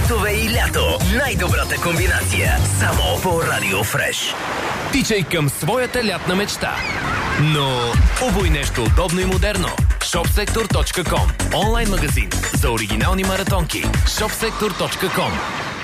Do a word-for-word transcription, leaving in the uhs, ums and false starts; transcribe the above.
спортове и лято. Най-добрата комбинация. Само по Радио Фреш. Тичай към своята лятна мечта. Но обуй нещо удобно и модерно. шопсектор точка ком. Онлайн магазин за оригинални маратонки. шопсектор точка ком.